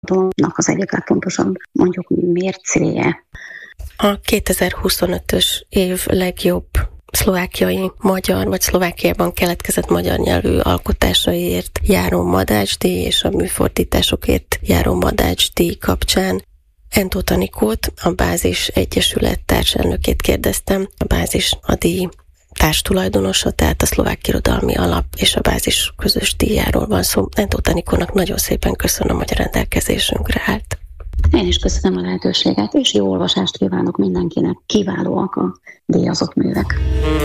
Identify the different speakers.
Speaker 1: irodalomnak az egyik legfontosabb, mondjuk mércéje.
Speaker 2: A 2025-ös év legjobb szlovákiai magyar, vagy Szlovákiában keletkezett magyar nyelvű alkotásaiért járó Madács-díj és a műfordításokért járó Madács-díj kapcsán Entó Tanikót, a Bázis Egyesület társelnökét kérdeztem. A Bázis a díj társtulajdonosa, tehát a Szlovák Irodalmi Alap és a Bázis közös díjáról van szó. Entó Tanikónak nagyon szépen köszönöm, hogy a rendelkezésünkre állt.
Speaker 1: Én is köszönöm a lehetőséget, és jó olvasást kívánok mindenkinek. Kiválóak a díjazott művek.